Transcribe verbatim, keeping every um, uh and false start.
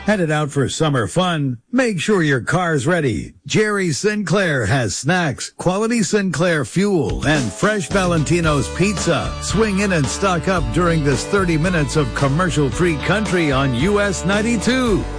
Headed out for summer fun? Make sure your car's ready. Jerry Sinclair has snacks, quality Sinclair fuel, and fresh Valentino's pizza. Swing in and stock up during this thirty minutes of commercial-free country on U S ninety-two.